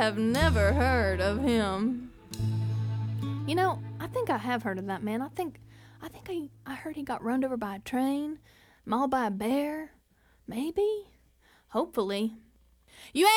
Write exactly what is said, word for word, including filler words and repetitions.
have never heard of him. You know, I think I have heard of that man. I think I think I, I heard he got run over by a train, mauled by a bear. Maybe? Hopefully. You